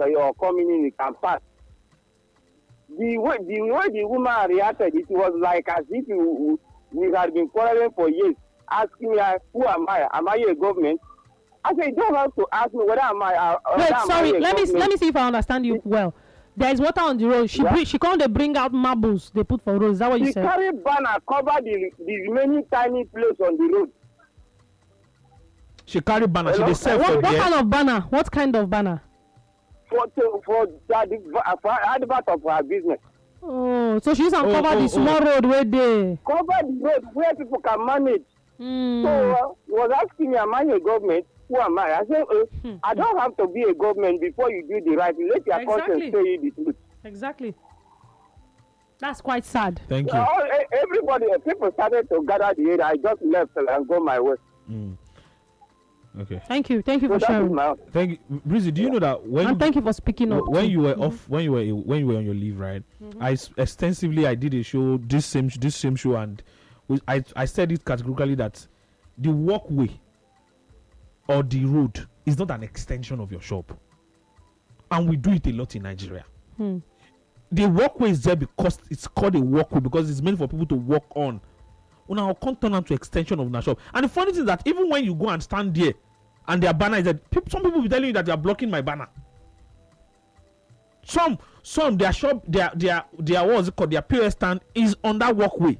or coming in, he can pass. The way the woman reacted, it was like as if we had been quarreling for years, asking me, who am I? Am I a government? I said, you don't have to ask me whether am I. Wait, sorry. Let me see if I understand you well. There is water on the road. She can't bring out marbles they put for roads. Is that what you said? She carry banner cover the remaining tiny place on the road. She carry banner. She sell for what kind of banner? What kind of banner? For the advert of her business. Oh, so she used to cover the small road where they cover the road where people can manage. So he was asking me, am I a government? Who am I? I said, I don't have to be a government before you do the right thing. Let your conscience tell you the truth. Exactly. That's quite sad. Thank you. Everybody, people started to gather the area. I just left and go my way. Okay. Thank you for sharing. Thank you, Breezy. Do you know that thank you for speaking up. When you were off, when you were on your leave, right? I did a show, this same show, and I said it categorically that the walkway or the road is not an extension of your shop, and we do it a lot in Nigeria. The walkway is there because it's called a walkway because it's meant for people to walk on. Now can't turn into extension of the shop. And the funny thing is that even when you go and stand there and their banner is that some people will be telling you that they are blocking my banner. Some their shop, their what's it called, their POS stand is on that walkway.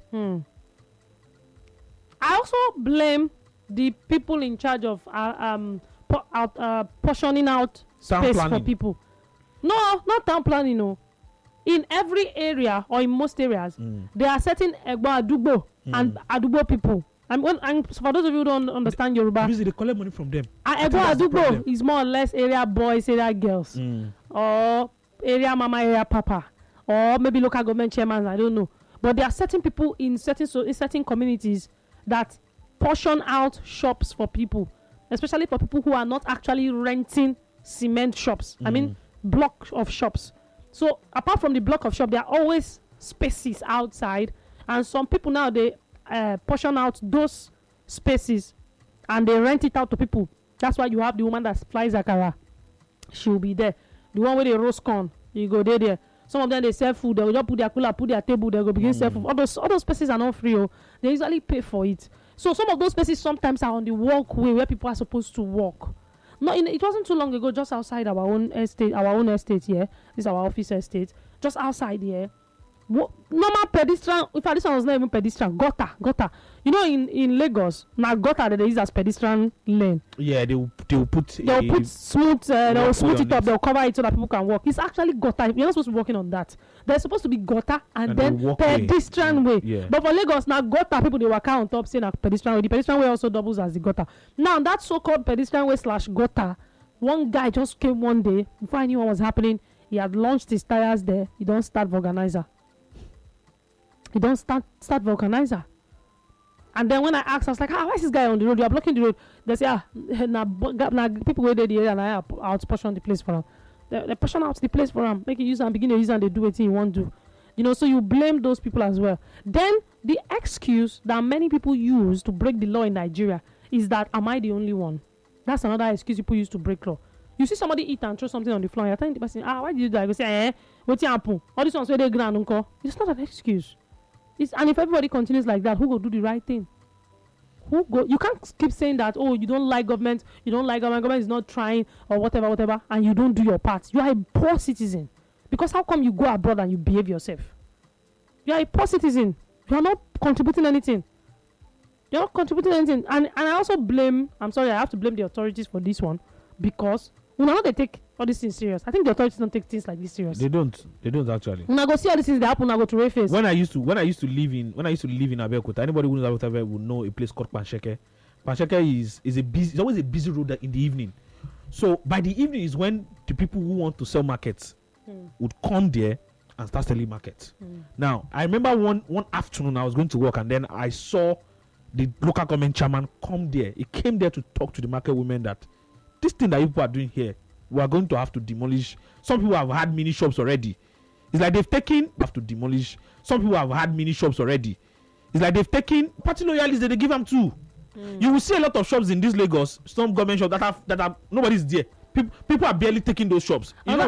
I also blame the people in charge of portioning out space for people. No, not town planning, no. In every area or in most areas, there are certain Egba Adubo and Adubo people. And for those of you who don't understand Yoruba, they collect money from them. Egba Adubo is more or less area boys, area girls, or area mama, area papa, or maybe local government chairman. I don't know. But there are certain people in certain communities that portion out shops for people, especially for people who are not actually renting cement shops. I mean, block of shops. So apart from the block of shop, there are always spaces outside, and some people now they portion out those spaces and they rent it out to people. That's why you have the woman that flies akara. She will be there. The one with the roast corn, you go there. Some of them they sell food. They will just put their cooler, put their table. They go begin sell food. All those spaces are not free. They usually pay for it. So some of those spaces sometimes are on the walkway where people are supposed to walk. No, it wasn't too long ago, just outside our own estate here. This is our office estate. Just outside here. Normal pedestrian, in fact, this one was not even pedestrian, gutter. You know, in Lagos, now gutter that they use as pedestrian lane. Yeah, they will put smooth, they'll smooth it up, they'll cover it so that people can walk. It's actually gutter. You're not supposed to be walking on that. There's supposed to be gutter and then pedestrian way. Yeah. But for Lagos, now gutter, people they walk out on top saying a pedestrian way. The pedestrian way also doubles as the gutter. Now that so-called pedestrian way / gutter, one guy just came one day before I knew what was happening. He had launched his tires there. He don't start vulcanizer. Vulcanizer. And then when I asked, I was like, why is this guy on the road? You are blocking the road. They say, now people wait there the area and I out portion the place for them. They portion out the place for them, make it use and begin to use and they do what you want to do. You know, so you blame those people as well. Then the excuse that many people use to break the law in Nigeria is that, am I the only one? That's another excuse people use to break law. You see somebody eat and throw something on the floor, you're telling the person, why did you do that? I go say, what's happened? All this one's where they grand uncle. It's not an excuse. And if everybody continues like that, who will do the right thing? You can't keep saying that, you don't like government, government is not trying or whatever, and you don't do your part. You are a poor citizen. Because how come you go abroad and you behave yourself? You are a poor citizen. You are not contributing anything. You're not contributing anything. And I also I have to blame the authorities for this one, because they take all these things serious. I think the authorities don't take things like this serious. They don't actually. When I go see all these things that happen, I go to Rayface. When I used to live in Abeokuta, anybody who knows Abeokuta would know a place called Pansheke. Pansheke is always a busy road in the evening. So by the evening is when the people who want to sell markets would come there and start selling markets. Now I remember one afternoon I was going to work and then I saw the local government chairman come there. He came there to talk to the market women that this thing that people are doing here, we are going to have to demolish. Some people have had mini shops already. It's like have to demolish. Some people have had mini shops already. It's like they've taken party loyalists that they give them to. You will see a lot of shops in this Lagos, some government shops that have nobody's there. People are barely taking those shops. You know